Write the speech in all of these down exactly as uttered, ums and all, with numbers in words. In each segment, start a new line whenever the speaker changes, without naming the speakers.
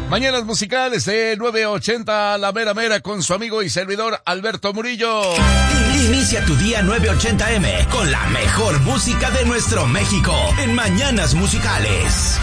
Mañanas musicales de nueve ochenta La Mera Mera con su amigo y servidor Alberto Murillo.
Inicia tu día nueve ochenta eme con la mejor música de nuestro México en Mañanas Musicales.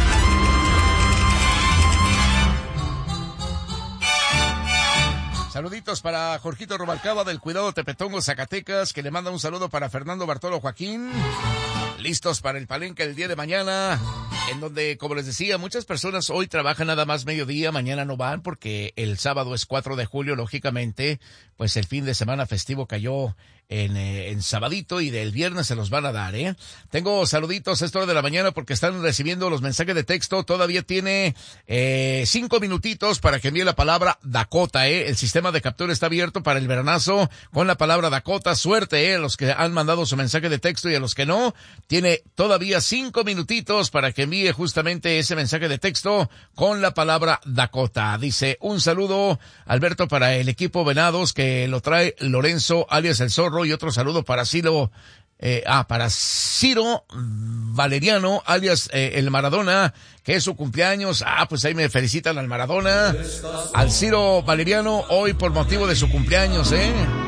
Saluditos para Jorgito Rubalcaba del Cuidado Tepetongo, Zacatecas, que le manda un saludo para Fernando Bartolo Joaquín. Listos para el palenque el día de mañana, en donde, como les decía, muchas personas hoy trabajan nada más mediodía, mañana no van porque el sábado es cuatro de julio, lógicamente, pues el fin de semana festivo cayó en, eh, en sabadito y del viernes se los van a dar, ¿eh? Tengo saluditos a esta hora de la mañana porque están recibiendo los mensajes de texto. Todavía tiene eh, cinco minutitos para que envíe la palabra Dakota, ¿eh? El sistema de captura está abierto para el veranazo con la palabra Dakota. Suerte, ¿eh? Los que han mandado su mensaje de texto y a los que no, tiene todavía cinco minutitos para que envíe justamente ese mensaje de texto con la palabra Dakota. Dice, un saludo, Alberto, para el equipo Venados que lo trae Lorenzo, alias El Zorro, y otro saludo para Ciro, eh, ah, para Ciro Valeriano, alias eh, el Maradona, que es su cumpleaños. Ah, pues ahí me felicitan al Maradona, al Ciro Valeriano, hoy por motivo de su cumpleaños, ¿eh?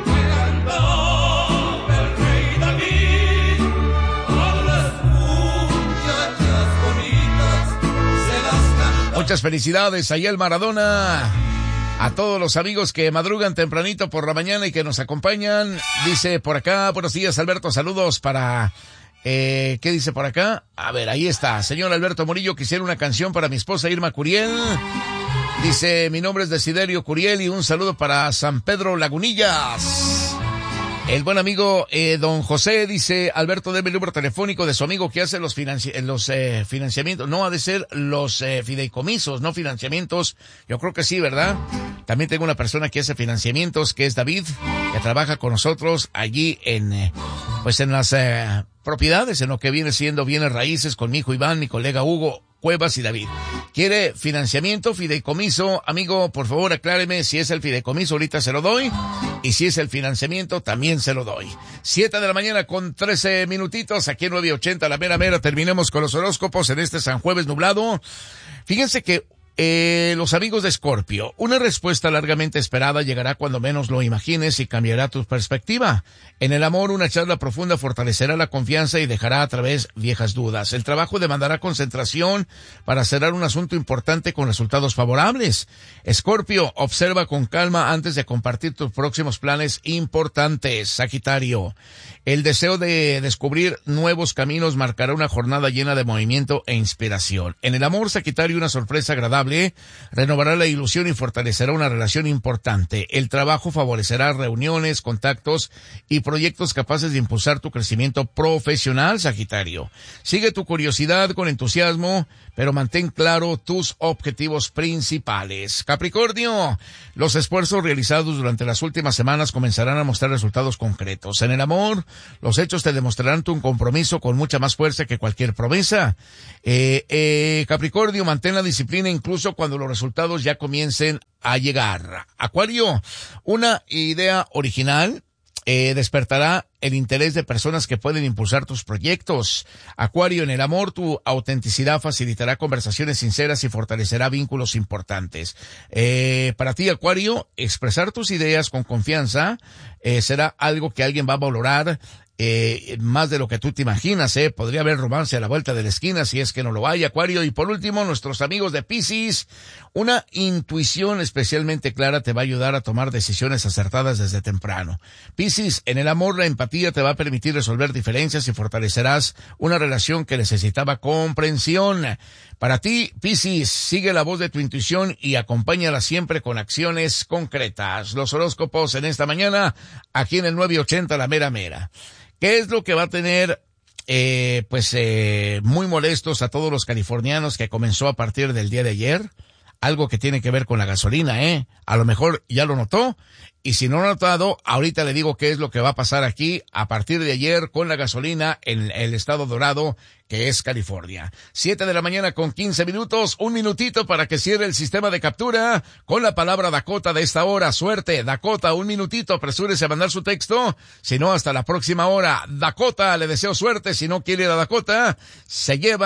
Muchas felicidades ahí el Maradona. A todos los amigos que madrugan tempranito por la mañana y que nos acompañan. Dice por acá, buenos días Alberto, saludos para... Eh, ¿qué dice por acá? A ver, ahí está. Señor Alberto Murillo, quisiera una canción para mi esposa Irma Curiel. Dice, mi nombre es Desiderio Curiel y un saludo para San Pedro Lagunillas. El buen amigo eh, don José dice, Alberto, deme el número telefónico de su amigo que hace los, financi los eh, financiamientos. No, ha de ser los eh, fideicomisos, no financiamientos. Yo creo que sí, ¿verdad? También tengo una persona que hace financiamientos, que es David, que trabaja con nosotros allí en, eh, pues en las eh, propiedades, en lo que viene siendo bienes raíces con mi hijo Iván, mi colega Hugo Cuevas y David. ¿Quiere financiamiento, fideicomiso? Amigo, por favor, acláreme si es el fideicomiso, ahorita se lo doy. Y si es el financiamiento, también se lo doy. Siete de la mañana con trece minutitos, aquí en nueve ochenta La Mera Mera. Terminemos con los horóscopos en este San Jueves nublado. Fíjense que Eh, los amigos de Escorpio, una respuesta largamente esperada llegará cuando menos lo imagines y cambiará tu perspectiva. En el amor, una charla profunda fortalecerá la confianza y dejará a través viejas dudas. El trabajo demandará concentración para cerrar un asunto importante con resultados favorables. Escorpio, observa con calma antes de compartir tus próximos planes importantes. Sagitario, el deseo de descubrir nuevos caminos marcará una jornada llena de movimiento e inspiración. En el amor, Sagitario, una sorpresa agradable renovará la ilusión y fortalecerá una relación importante. El trabajo favorecerá reuniones, contactos y proyectos capaces de impulsar tu crecimiento profesional, Sagitario. Sigue tu curiosidad con entusiasmo, pero mantén claro tus objetivos principales. Capricornio, los esfuerzos realizados durante las últimas semanas comenzarán a mostrar resultados concretos. En el amor, los hechos te demostrarán tu compromiso con mucha más fuerza que cualquier promesa. Eh, eh, Capricornio, mantén la disciplina incluso cuando los resultados ya comiencen a llegar. Acuario, una idea original eh, despertará el interés de personas que pueden impulsar tus proyectos. Acuario, en el amor, tu autenticidad facilitará conversaciones sinceras y fortalecerá vínculos importantes. Eh, para ti, Acuario, expresar tus ideas con confianza eh, será algo que alguien va a valorar Eh, más de lo que tú te imaginas, eh. Podría haber romance a la vuelta de la esquina si es que no lo hay, Acuario. Y por último, nuestros amigos de Piscis, una intuición especialmente clara te va a ayudar a tomar decisiones acertadas desde temprano. Piscis, en el amor, la empatía te va a permitir resolver diferencias y fortalecerás una relación que necesitaba comprensión. Para ti, Piscis, sigue la voz de tu intuición y acompáñala siempre con acciones concretas. Los horóscopos en esta mañana, aquí en el nueve ochenta La Mera Mera. ¿Qué es lo que va a tener, eh, pues, eh, muy molestos a todos los californianos que comenzó a partir del día de ayer? Algo que tiene que ver con la gasolina, ¿eh? A lo mejor ya lo notó. Y si no lo ha notado, ahorita le digo qué es lo que va a pasar aquí a partir de ayer con la gasolina en el estado dorado que es California. Siete de la mañana con quince minutos, un minutito para que cierre el sistema de captura con la palabra Dakota de esta hora. Suerte, Dakota, un minutito, apresúrese a mandar su texto, si no hasta la próxima hora. Dakota, le deseo suerte, si no quiere ir a Dakota, se lleva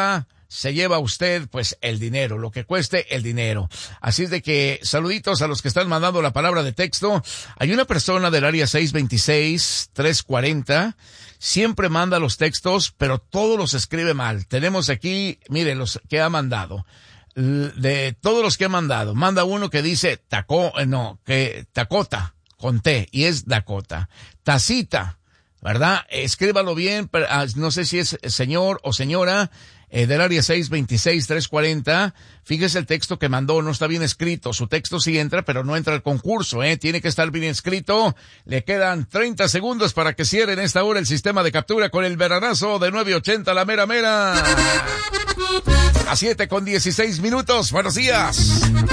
se lleva usted, pues, el dinero, lo que cueste el dinero. Así es de que, saluditos a los que están mandando la palabra de texto. Hay una persona del área seis veintiséis, tres cuarenta, siempre manda los textos, pero todos los escribe mal. Tenemos aquí, mire, los que ha mandado. De todos los que ha mandado, manda uno que dice taco, no, que tacota, con T, y es Dakota. Tacita, ¿verdad? Escríbalo bien, pero, ah, no sé si es señor o señora, eh, del área seis veintiséis, tres cuarenta, fíjese el texto que mandó, no está bien escrito, su texto sí entra, pero no entra al concurso, eh, tiene que estar bien escrito. Le quedan treinta segundos para que cierre en esta hora el sistema de captura con el veranazo de nueve ochenta, la mera mera. A siete con dieciséis minutos, buenos días.